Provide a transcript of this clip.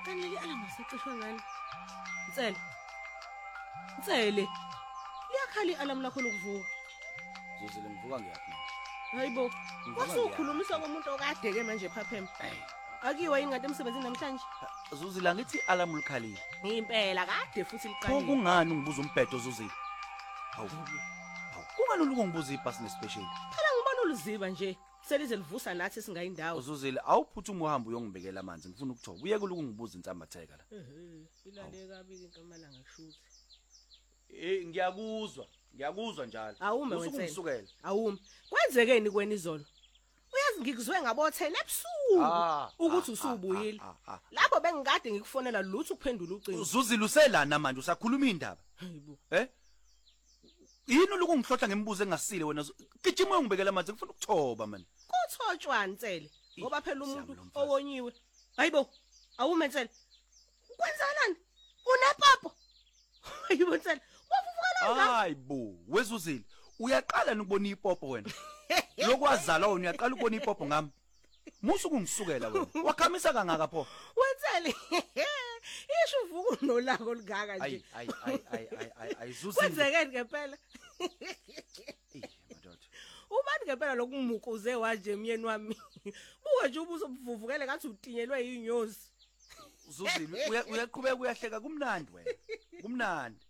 kanti leli alarm asecishwe ngani? Ntsele. Liyakhala i-alarm lakho lokuvuka. Zuzile ngivuka ngiyaphi manje? Hayibo, wasukhulumisa komuntu okade ke manje phaphema. Akiwe ingade emsebenzini namhlanje. Zuzile ngithi i-alarm likhalile. Impela kade futhi liqalile. Kungani ungibuza umbhedo Zuzile? Hawu. Kungani ungibuza ibhasi nespecial? Phela ngibona uluziba nje. Selize livusa nathi singayindawo. Zuzile awuphuthume uhambe uyongibekela amanzi ngifuna ukuthoba. Uyeke ukungibuza insambatheka la. Ilale kabi inkamalanga kushuthi. Ngiyakuzwa njalo. Awume usukusukela. Awume. Kwenzekeni kweni izolo? Uyazi ngikuzwe ngabo 10 ebusuku ukuthi usubuyile. Lapho bengikade ngikufonela lutho ukuphendula ucingo. Zuzile uselana manje usakhuluma indaba. Hayibo. Yini lokungihlohla ngembuzo engasile wena? Gijima ungibekela amanzi ngifuna ukuthoba man. Kuthotshwa Ntsele ngoba phela umuntu owonyiwe. Hayibo. Awume Ntsele. Kwenzanani? Unepapo. Hayibo Ntsele. Hayibo, wezuzile. Uyaqala ukubona ipopo wena. Lokwazala wena uyaqala ukubona ipopo ngami. Musu kungisukela wena. Wakhamisa kangaka pho. Wenzele. Isho uvuka nolako ligaka nje. Ay Zuzile. Kwenzekeni ngempela? Madoda. Ubani ngempela lokumukuze wanje myeni wami. Buke nje ubuso buvuvukele ngathi utinyelwe inyosi. Zuzile uyaqhubeka uyahleka kumnandi wena. Kumnandi.